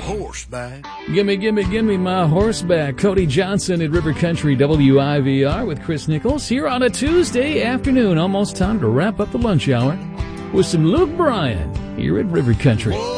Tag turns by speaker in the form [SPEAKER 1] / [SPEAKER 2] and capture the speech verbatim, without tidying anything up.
[SPEAKER 1] horseback.
[SPEAKER 2] Gimme, gimme, gimme my horseback. Cody Johnson at River Country W I V R with Chris Nichols here on a Tuesday afternoon. Almost time to wrap up the lunch hour with some Luke Bryan here at River Country.
[SPEAKER 1] Whoa.